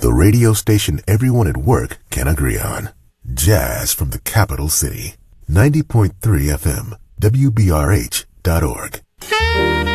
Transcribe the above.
The radio station everyone at work can agree on. Jazz from the capital city. 90.3 FM, WBRH.org.